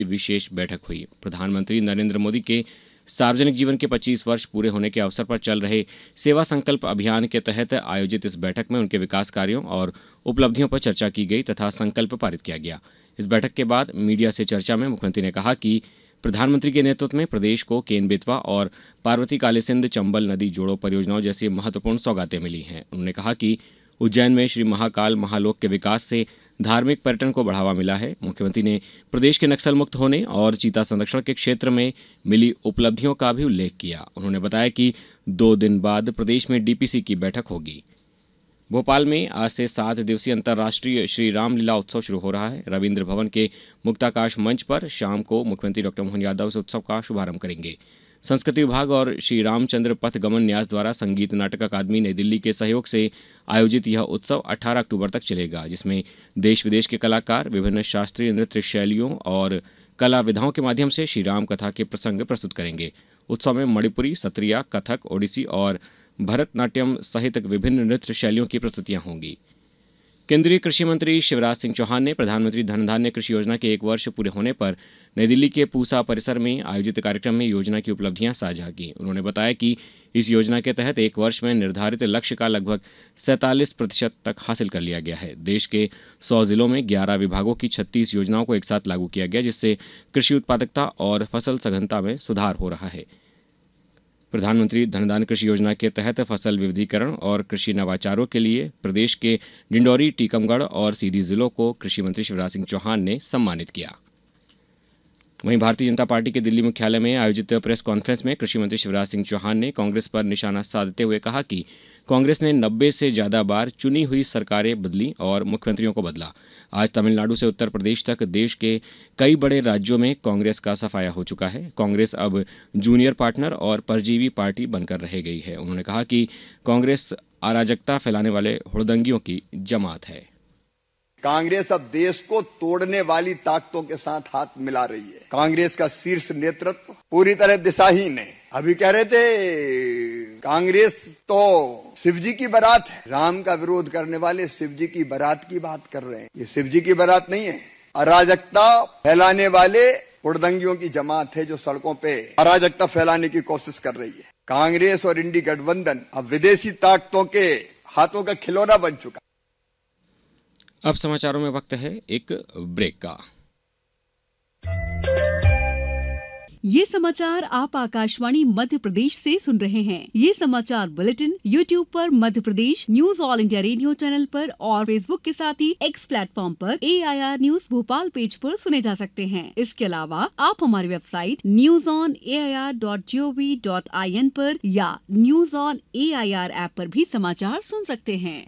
विशेष बैठक हुई। प्रधानमंत्री नरेंद्र मोदी के सार्वजनिक जीवन के 25 वर्ष पूरे होने के अवसर पर चल रहे सेवा संकल्प अभियान के तहत आयोजित इस बैठक में उनके विकास कार्यों और उपलब्धियों पर चर्चा की गई तथा संकल्प पारित किया गया। इस बैठक के बाद मीडिया से चर्चा में मुख्यमंत्री ने कहा कि प्रधानमंत्री के नेतृत्व में प्रदेश को केन बेतवा और पार्वती कालीसिंध चंबल नदी जोड़ो परियोजनाओं जैसी महत्वपूर्ण सौगातें मिली हैं। उन्होंने कहा कि उज्जैन में श्री महाकाल महालोक के विकास से धार्मिक पर्यटन को बढ़ावा मिला है। मुख्यमंत्री ने प्रदेश के नक्सल मुक्त होने और चीता संरक्षण के क्षेत्र में मिली उपलब्धियों का भी उल्लेख किया। उन्होंने बताया कि 2 दिन बाद प्रदेश में डीपीसी की बैठक होगी। भोपाल में आज से 7 दिवसीय अंतर्राष्ट्रीय श्री रामलीला उत्सव शुरू हो रहा है। रविंद्र भवन के मुक्ताकाश मंच पर शाम को मुख्यमंत्री डॉक्टर मोहन यादव इस उत्सव का शुभारंभ करेंगे। संस्कृति विभाग और श्री रामचंद्र पथ गमन न्यास द्वारा संगीत नाटक अकादमी नई दिल्ली के सहयोग से आयोजित यह उत्सव 18 अक्टूबर तक चलेगा, जिसमें देश विदेश के कलाकार विभिन्न शास्त्रीय नृत्य शैलियों और कला विधाओं के माध्यम से श्री राम कथा के प्रसंग प्रस्तुत करेंगे। उत्सव में मणिपुरी, सत्रिया, कथक, ओडिसी और भरतनाट्यम सहित विभिन्न नृत्य शैलियों की प्रस्तुतियां होंगी। केंद्रीय कृषि मंत्री शिवराज सिंह चौहान ने प्रधानमंत्री धन धान्य कृषि योजना के 1 वर्ष पूरे होने पर नई दिल्ली के पूसा परिसर में आयोजित कार्यक्रम में योजना की उपलब्धियां साझा की। उन्होंने बताया कि इस योजना के तहत 1 वर्ष में निर्धारित लक्ष्य का लगभग 47% तक हासिल कर लिया गया है। देश के 100 जिलों में 11 विभागों की 36 योजनाओं को एक साथ लागू किया गया, जिससे कृषि उत्पादकता और फसल सघनता में सुधार हो रहा है। प्रधानमंत्री धनधान्य कृषि योजना के तहत फसल विविधीकरण और कृषि नवाचारों के लिए प्रदेश के डिंडौरी, टीकमगढ़ और सीधी जिलों को कृषि मंत्री शिवराज सिंह चौहान ने सम्मानित किया। वहीं भारतीय जनता पार्टी के दिल्ली मुख्यालय में आयोजित प्रेस कॉन्फ्रेंस में कृषि मंत्री शिवराज सिंह चौहान ने कांग्रेस पर निशाना साधते हुए कहा कि कांग्रेस ने 90 से ज्यादा बार चुनी हुई सरकारें बदली और मुख्यमंत्रियों को बदला। आज तमिलनाडु से उत्तर प्रदेश तक देश के कई बड़े राज्यों में कांग्रेस का सफाया हो चुका है। कांग्रेस अब जूनियर पार्टनर और परजीवी पार्टी बनकर रह गई है। उन्होंने कहा कि कांग्रेस अराजकता फैलाने वाले हुड़दंगियों की जमात है। कांग्रेस अब देश को तोड़ने वाली ताकतों के साथ हाथ मिला रही है। कांग्रेस का शीर्ष नेतृत्व पूरी तरह दिशाहीन है। अभी कह रहे थे कांग्रेस तो शिवजी की बारात है। राम का विरोध करने वाले शिवजी की बारात की बात कर रहे हैं। ये शिवजी की बारात नहीं है। अराजकता फैलाने वाले हुड़दंगियों की जमात है जो सड़कों पे अराजकता फैलाने की कोशिश कर रही है। कांग्रेस और इंडी गठबंधन अब विदेशी ताकतों के हाथों का खिलौना बन चुका। अब समाचारों में वक्त है एक ब्रेक का। ये समाचार आप आकाशवाणी मध्य प्रदेश से सुन रहे हैं। ये समाचार बुलेटिन YouTube पर Madhya Pradesh news all India radio channel पर और फेसबुक के साथ ही X प्लेटफॉर्म पर AIR न्यूज भोपाल पेज पर सुने जा सकते हैं। इसके अलावा आप हमारी वेबसाइट newsonair.gov.in पर या न्यूज ऑन AIR ऐप पर भी समाचार सुन सकते हैं।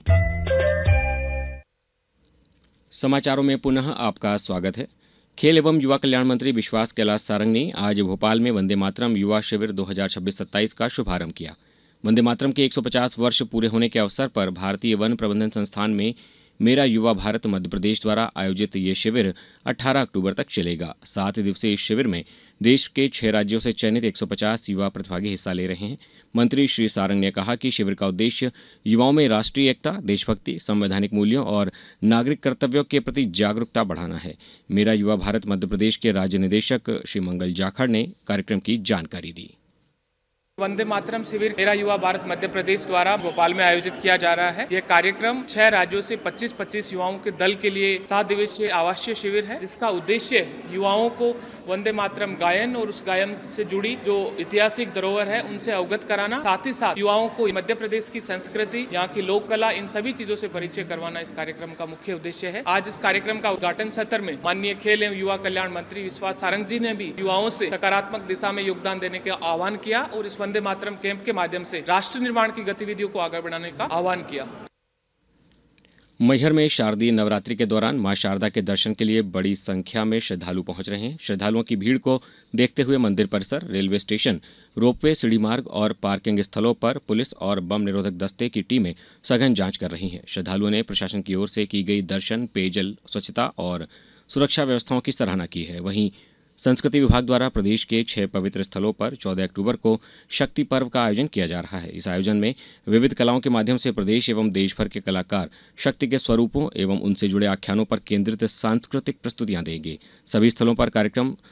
समाचारों में पुनः आपका स्वागत है। खेल एवं युवा कल्याण मंत्री विश्वास कैलाश सारंग ने आज भोपाल में वंदे मातरम युवा शिविर 2026-27 का शुभारंभ किया। वंदे मातरम के 150 वर्ष पूरे होने के अवसर पर भारतीय वन प्रबंधन संस्थान में मेरा युवा भारत मध्य प्रदेश द्वारा आयोजित ये शिविर 18 अक्टूबर तक चलेगा। 7 दिवसीय इस शिविर में देश के 6 राज्यों से चयनित 150 युवा प्रतिभागी हिस्सा ले रहे हैं। मंत्री श्री सारंग ने कहा कि शिविर का उद्देश्य युवाओं में राष्ट्रीय एकता, देशभक्ति, संवैधानिक मूल्यों और नागरिक कर्तव्यों के प्रति जागरूकता बढ़ाना है। मेरा युवा भारत मध्य प्रदेश के राज्य निदेशक श्री मंगल जाखड़ ने कार्यक्रम की जानकारी दी। वंदे मातरम शिविर मेरा युवा भारत मध्य प्रदेश द्वारा भोपाल में आयोजित किया जा रहा है। यह कार्यक्रम 6 राज्यों से 25-25 युवाओं के दल के लिए 7 दिवसीय आवासीय शिविर है, जिसका उद्देश्य युवाओं को वंदे मातरम गायन और उस गायन से जुड़ी जो ऐतिहासिक धरोहर है उनसे अवगत कराना, साथ ही साथ युवाओं को मध्य प्रदेश की संस्कृति, यहाँ की लोक कला, इन सभी चीजों से परिचय करवाना इस कार्यक्रम का मुख्य उद्देश्य है। आज इस कार्यक्रम का उद्घाटन सत्र में माननीय खेल एवं युवा कल्याण मंत्री विश्वास सारंग जी ने भी युवाओं से सकारात्मक दिशा में योगदान देने का आह्वान किया और इस वंदे मातरम कैंप के माध्यम से राष्ट्र निर्माण की गतिविधियों को आगे बढ़ाने का आह्वान किया। मैहर में शारदीय नवरात्रि के दौरान मां शारदा के दर्शन के लिए बड़ी संख्या में श्रद्धालु पहुंच रहे हैं। श्रद्धालुओं की भीड़ को देखते हुए मंदिर परिसर, रेलवे स्टेशन, रोपवे, सीढ़ी मार्ग और पार्किंग स्थलों पर पुलिस और बम निरोधक दस्ते की टीमें सघन जांच कर रही हैं। श्रद्धालुओं ने प्रशासन की ओर से की गई दर्शन, पेयजल, स्वच्छता और सुरक्षा व्यवस्थाओं की सराहना की है। वहीं संस्कृति विभाग द्वारा प्रदेश के 6 पवित्र स्थलों पर 14 अक्टूबर को शक्ति पर्व का आयोजन किया जा रहा है। इस आयोजन में विविध कलाओं के माध्यम से प्रदेश एवं देश भर के कलाकार शक्ति के स्वरूपों एवं उनसे जुड़े आख्यानों पर केंद्रित सांस्कृतिक प्रस्तुतियां देंगे। सभी स्थलों पर कार्यक्रम